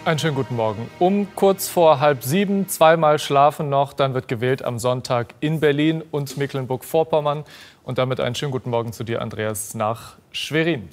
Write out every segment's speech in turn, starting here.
Einen schönen guten Morgen. Um kurz vor 6:30, zweimal schlafen noch, dann wird gewählt am Sonntag in Berlin und Mecklenburg-Vorpommern. Und damit einen schönen guten Morgen zu dir, Andreas, nach Schwerin.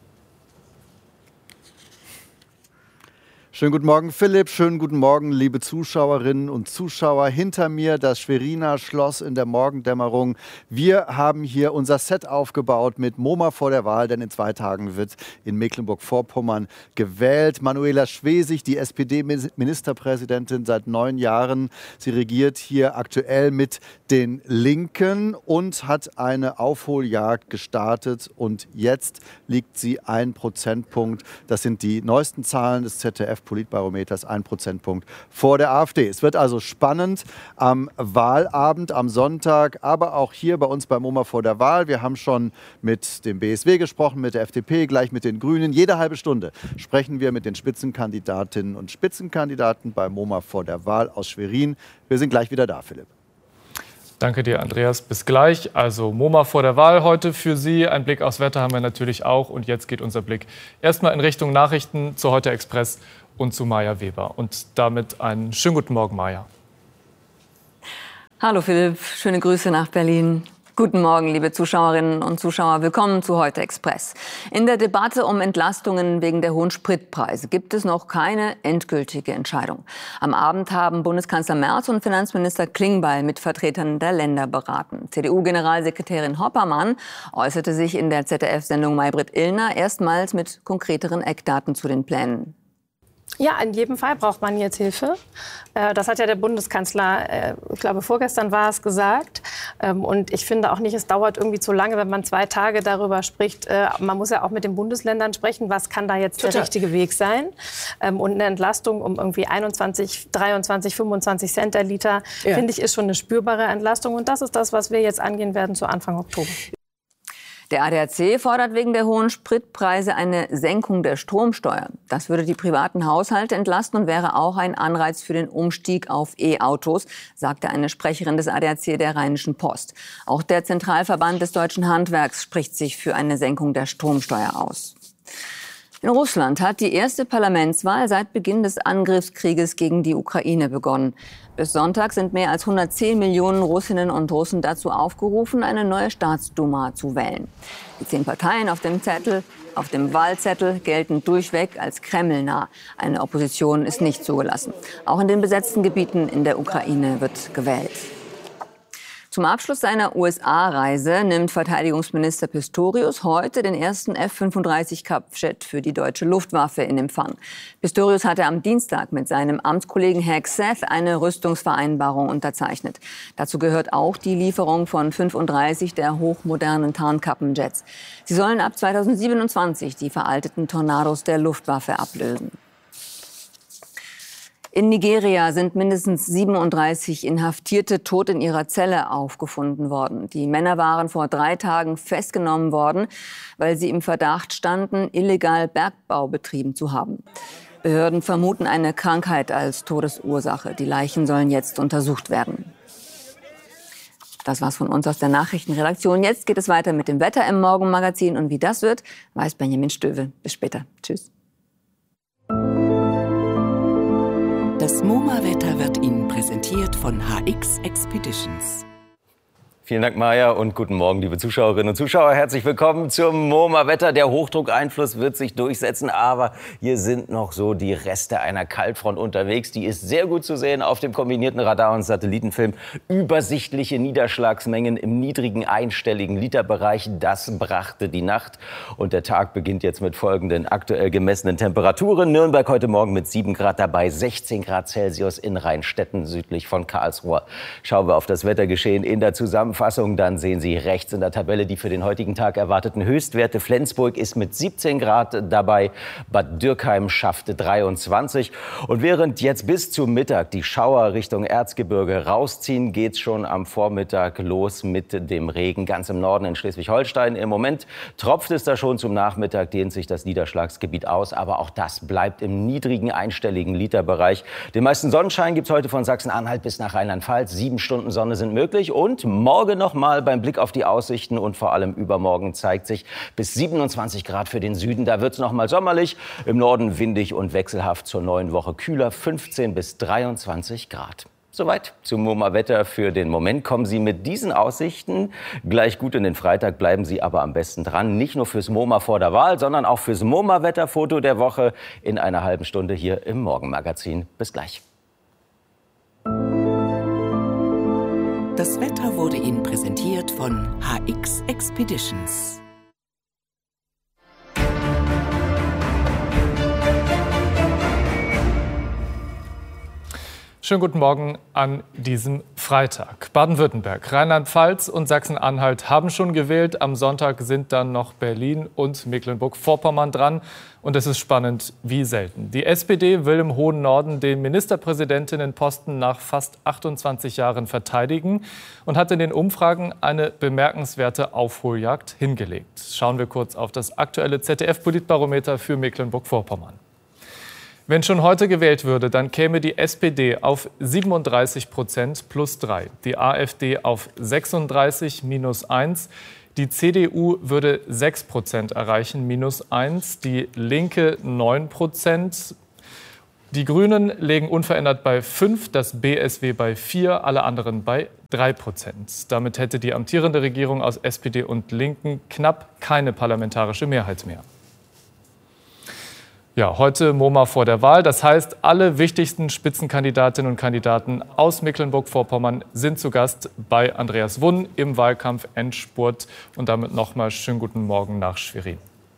Schönen guten Morgen, Philipp. Schönen guten Morgen, liebe Zuschauerinnen und Zuschauer. Hinter mir das Schweriner Schloss in der Morgendämmerung. Wir haben hier unser Set aufgebaut mit MoMA vor der Wahl, denn in 2 Tagen wird in Mecklenburg-Vorpommern gewählt. Manuela Schwesig, die SPD-Ministerpräsidentin seit 9 Jahren. Sie regiert hier aktuell mit den Linken und hat eine Aufholjagd gestartet. Und jetzt liegt sie 1 Prozentpunkt. Das sind die neuesten Zahlen des ZDF-Politbarometers, 1 Prozentpunkt vor der AfD. Es wird also spannend am Wahlabend, am Sonntag, aber auch hier bei uns bei MoMA vor der Wahl. Wir haben schon mit dem BSW gesprochen, mit der FDP, gleich mit den Grünen. Jede halbe Stunde sprechen wir mit den Spitzenkandidatinnen und Spitzenkandidaten bei MoMA vor der Wahl aus Schwerin. Wir sind gleich wieder da, Philipp. Danke dir, Andreas. Bis gleich. Also MoMA vor der Wahl heute für Sie. Ein Blick aufs Wetter haben wir natürlich auch. Und jetzt geht unser Blick erstmal in Richtung Nachrichten zu Heute Express und zu Maja Weber. Und damit einen schönen guten Morgen, Maja. Hallo Philipp, schöne Grüße nach Berlin. Guten Morgen, liebe Zuschauerinnen und Zuschauer. Willkommen zu Heute Express. In der Debatte um Entlastungen wegen der hohen Spritpreise gibt es noch keine endgültige Entscheidung. Am Abend haben Bundeskanzler Merz und Finanzminister Klingbeil mit Vertretern der Länder beraten. CDU-Generalsekretärin Hoppermann äußerte sich in der ZDF-Sendung Maybrit Illner erstmals mit konkreteren Eckdaten zu den Plänen. Ja, in jedem Fall braucht man jetzt Hilfe. Das hat ja der Bundeskanzler, ich glaube vorgestern war es, gesagt. Und ich finde auch nicht, es dauert irgendwie zu lange, wenn man 2 Tage darüber spricht. Man muss ja auch mit den Bundesländern sprechen, was kann da jetzt der richtige Weg sein. Und eine Entlastung um irgendwie 21, 23, 25 Cent der Liter, finde ich, ist schon eine spürbare Entlastung. Und das ist das, was wir jetzt angehen werden zu Anfang Oktober. Der ADAC fordert wegen der hohen Spritpreise eine Senkung der Stromsteuer. Das würde die privaten Haushalte entlasten und wäre auch ein Anreiz für den Umstieg auf E-Autos, sagte eine Sprecherin des ADAC der Rheinischen Post. Auch der Zentralverband des deutschen Handwerks spricht sich für eine Senkung der Stromsteuer aus. In Russland hat die erste Parlamentswahl seit Beginn des Angriffskrieges gegen die Ukraine begonnen. Bis Sonntag sind mehr als 110 Millionen Russinnen und Russen dazu aufgerufen, eine neue Staatsduma zu wählen. Die 10 Parteien auf dem Wahlzettel gelten durchweg als kremlnah. Eine Opposition ist nicht zugelassen. Auch in den besetzten Gebieten in der Ukraine wird gewählt. Zum Abschluss seiner USA-Reise nimmt Verteidigungsminister Pistorius heute den ersten F-35-Kampfjet für die deutsche Luftwaffe in Empfang. Pistorius hatte am Dienstag mit seinem Amtskollegen Hegseth eine Rüstungsvereinbarung unterzeichnet. Dazu gehört auch die Lieferung von 35 der hochmodernen Tarnkappenjets. Sie sollen ab 2027 die veralteten Tornados der Luftwaffe ablösen. In Nigeria sind mindestens 37 Inhaftierte tot in ihrer Zelle aufgefunden worden. Die Männer waren vor 3 Tagen festgenommen worden, weil sie im Verdacht standen, illegal Bergbau betrieben zu haben. Behörden vermuten eine Krankheit als Todesursache. Die Leichen sollen jetzt untersucht werden. Das war's von uns aus der Nachrichtenredaktion. Jetzt geht es weiter mit dem Wetter im Morgenmagazin. Und wie das wird, weiß Benjamin Stöwe. Bis später. Tschüss. Das MoMA-Wetter wird Ihnen präsentiert von HX Expeditions. Vielen Dank, Maja, und guten Morgen, liebe Zuschauerinnen und Zuschauer. Herzlich willkommen zum MoMA-Wetter. Der Hochdruckeinfluss wird sich durchsetzen, aber hier sind noch so die Reste einer Kaltfront unterwegs. Die ist sehr gut zu sehen auf dem kombinierten Radar- und Satellitenfilm. Übersichtliche Niederschlagsmengen im niedrigen einstelligen Literbereich. Das brachte die Nacht. Und der Tag beginnt jetzt mit folgenden aktuell gemessenen Temperaturen. Nürnberg heute Morgen mit 7 Grad dabei, 16 Grad Celsius in Rheinstetten südlich von Karlsruhe. Schauen wir auf das Wettergeschehen in der Zusammenfassung. Dann sehen Sie rechts in der Tabelle die für den heutigen Tag erwarteten Höchstwerte. Flensburg ist mit 17 Grad dabei, Bad Dürkheim schaffte 23. Und während jetzt bis zum Mittag die Schauer Richtung Erzgebirge rausziehen, geht es schon am Vormittag los mit dem Regen ganz im Norden in Schleswig-Holstein. Im Moment tropft es da schon, zum Nachmittag dehnt sich das Niederschlagsgebiet aus, aber auch das bleibt im niedrigen einstelligen Literbereich. Den meisten Sonnenschein gibt es heute von Sachsen-Anhalt bis nach Rheinland-Pfalz. 7 Stunden Sonne sind möglich und morgen Sorge nochmal beim Blick auf die Aussichten und vor allem übermorgen zeigt sich bis 27 Grad für den Süden. Da wird es nochmal sommerlich, im Norden windig und wechselhaft, zur neuen Woche kühler, 15 bis 23 Grad. Soweit zum MoMA-Wetter für den Moment. Kommen Sie mit diesen Aussichten gleich gut in den Freitag, bleiben Sie aber am besten dran. Nicht nur fürs MoMA vor der Wahl, sondern auch fürs MoMA-Wetterfoto der Woche in einer halben Stunde hier im Morgenmagazin. Bis gleich. Das Wetter wurde Ihnen präsentiert von HX Expeditions. Schönen guten Morgen an diesem Freitag. Baden-Württemberg, Rheinland-Pfalz und Sachsen-Anhalt haben schon gewählt. Am Sonntag sind dann noch Berlin und Mecklenburg-Vorpommern dran. Und es ist spannend wie selten. Die SPD will im hohen Norden den Ministerpräsidentinnenposten nach fast 28 Jahren verteidigen und hat in den Umfragen eine bemerkenswerte Aufholjagd hingelegt. Schauen wir kurz auf das aktuelle ZDF-Politbarometer für Mecklenburg-Vorpommern. Wenn schon heute gewählt würde, dann käme die SPD auf 37% plus 3, die AfD auf 36 minus 1, die CDU würde 6% erreichen minus 1, die Linke 9%, die Grünen legen unverändert bei 5, das BSW bei 4, alle anderen bei 3%. Damit hätte die amtierende Regierung aus SPD und Linken knapp keine parlamentarische Mehrheit mehr. Ja, heute MoMA vor der Wahl. Das heißt, alle wichtigsten Spitzenkandidatinnen und Kandidaten aus Mecklenburg-Vorpommern sind zu Gast bei Andreas Wunn im Wahlkampf-Endspurt. Und damit nochmal schönen guten Morgen nach Schwerin.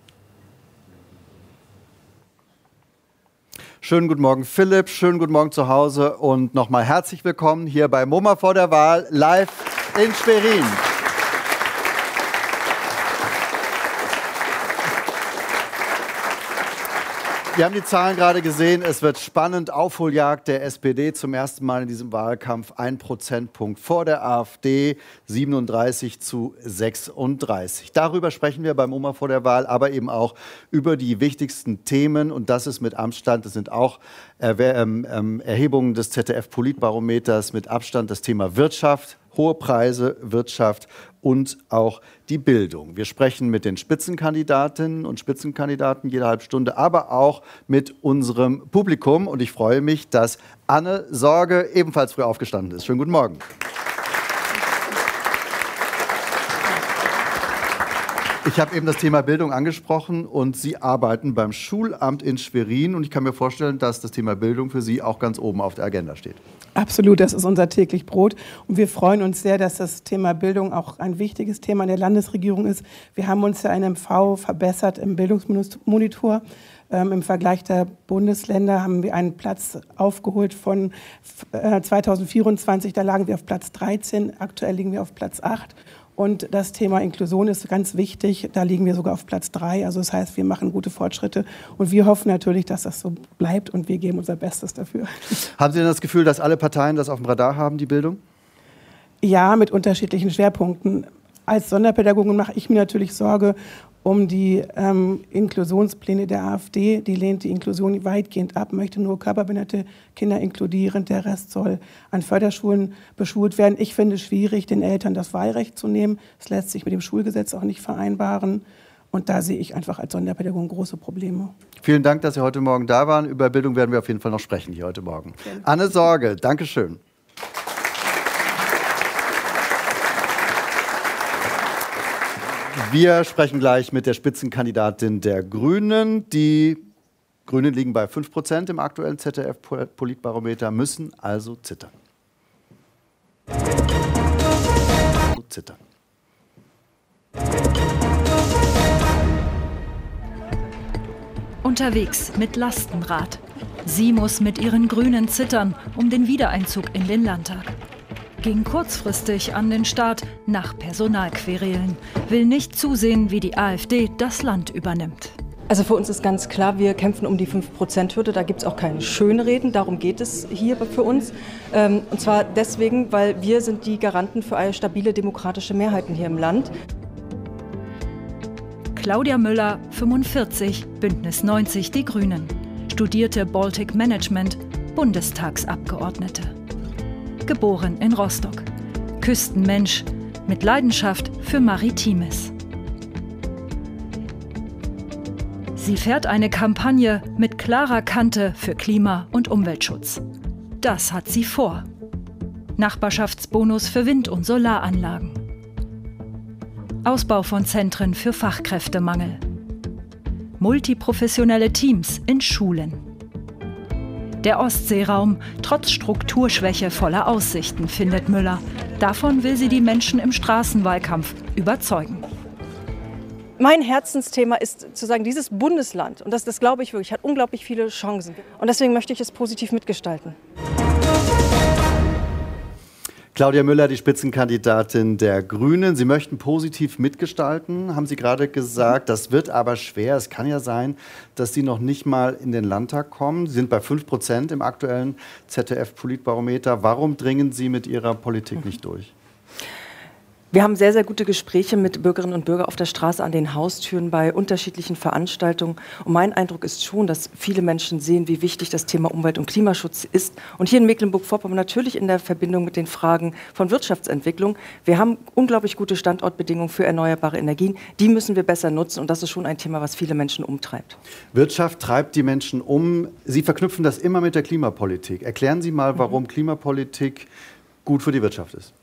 Schönen guten Morgen, Philipp. Schönen guten Morgen zu Hause. Und nochmal herzlich willkommen hier bei MoMA vor der Wahl, live in Schwerin. Wir haben die Zahlen gerade gesehen. Es wird spannend. Aufholjagd der SPD zum ersten Mal in diesem Wahlkampf. 1 Prozentpunkt vor der AfD, 37 zu 36. Darüber sprechen wir beim MoMA vor der Wahl, aber eben auch über die wichtigsten Themen. Und das ist mit Abstand, das sind auch Erhebungen des ZDF-Politbarometers, mit Abstand das Thema Wirtschaft, hohe Preise, Wirtschaft und auch die Bildung. Wir sprechen mit den Spitzenkandidatinnen und Spitzenkandidaten jede halbe Stunde, aber auch mit unserem Publikum. Und ich freue mich, dass Anne Sorge ebenfalls früh aufgestanden ist. Schönen guten Morgen. Ich habe eben das Thema Bildung angesprochen und Sie arbeiten beim Schulamt in Schwerin. Und ich kann mir vorstellen, dass das Thema Bildung für Sie auch ganz oben auf der Agenda steht. Absolut, das ist unser täglich Brot. Und wir freuen uns sehr, dass das Thema Bildung auch ein wichtiges Thema in der Landesregierung ist. Wir haben uns ja in MV verbessert im Bildungsmonitor. Im Vergleich der Bundesländer haben wir einen Platz aufgeholt von 2024. Da lagen wir auf Platz 13, aktuell liegen wir auf Platz 8. Und das Thema Inklusion ist ganz wichtig. Da liegen wir sogar auf Platz 3. Also das heißt, wir machen gute Fortschritte. Und wir hoffen natürlich, dass das so bleibt. Und wir geben unser Bestes dafür. Haben Sie denn das Gefühl, dass alle Parteien das auf dem Radar haben, die Bildung? Ja, mit unterschiedlichen Schwerpunkten. Als Sonderpädagogin mache ich mir natürlich Sorge um die Inklusionspläne der AfD. Die lehnt die Inklusion weitgehend ab, möchte nur körperbehinderte Kinder inkludieren. Der Rest soll an Förderschulen beschult werden. Ich finde es schwierig, den Eltern das Wahlrecht zu nehmen. Das lässt sich mit dem Schulgesetz auch nicht vereinbaren. Und da sehe ich einfach als Sonderpädagogin große Probleme. Vielen Dank, dass Sie heute Morgen da waren. Über Bildung werden wir auf jeden Fall noch sprechen hier heute Morgen. Gerne. Anne Sorge, Dankeschön. Wir sprechen gleich mit der Spitzenkandidatin der Grünen. Die Grünen liegen bei 5% im aktuellen ZDF-Politbarometer, müssen also zittern. Unterwegs mit Lastenrad. Sie muss mit ihren Grünen zittern um den Wiedereinzug in den Landtag. Ging kurzfristig an den Start nach Personalquerelen. Will nicht zusehen, wie die AfD das Land übernimmt. Also für uns ist ganz klar, wir kämpfen um die 5%-Hürde. Da gibt es auch keine Schönreden, darum geht es hier für uns. Und zwar deswegen, weil wir sind die Garanten für eine stabile demokratische Mehrheiten hier im Land. Claudia Müller, 45, Bündnis 90, die Grünen. Studierte Baltic Management, Bundestagsabgeordnete. Geboren in Rostock. Küstenmensch, mit Leidenschaft für Maritimes. Sie fährt eine Kampagne mit klarer Kante für Klima- und Umweltschutz. Das hat sie vor. Nachbarschaftsbonus für Wind- und Solaranlagen. Ausbau von Zentren für Fachkräftemangel. Multiprofessionelle Teams in Schulen. Der Ostseeraum trotz Strukturschwäche voller Aussichten, findet Müller. Davon will sie die Menschen im Straßenwahlkampf überzeugen. Mein Herzensthema ist sozusagen dieses Bundesland, und das glaube ich wirklich, hat unglaublich viele Chancen. Und deswegen möchte ich es positiv mitgestalten. Claudia Müller, die Spitzenkandidatin der Grünen. Sie möchten positiv mitgestalten, haben Sie gerade gesagt. Das wird aber schwer. Es kann ja sein, dass Sie noch nicht mal in den Landtag kommen. Sie sind bei 5% im aktuellen ZDF-Politbarometer. Warum dringen Sie mit Ihrer Politik nicht durch? Wir haben sehr, sehr gute Gespräche mit Bürgerinnen und Bürgern auf der Straße, an den Haustüren, bei unterschiedlichen Veranstaltungen. Und mein Eindruck ist schon, dass viele Menschen sehen, wie wichtig das Thema Umwelt- und Klimaschutz ist. Und hier in Mecklenburg-Vorpommern natürlich in der Verbindung mit den Fragen von Wirtschaftsentwicklung. Wir haben unglaublich gute Standortbedingungen für erneuerbare Energien. Die müssen wir besser nutzen. Und das ist schon ein Thema, was viele Menschen umtreibt. Wirtschaft treibt die Menschen um. Sie verknüpfen das immer mit der Klimapolitik. Erklären Sie mal, warum Klimapolitik gut für die Wirtschaft ist.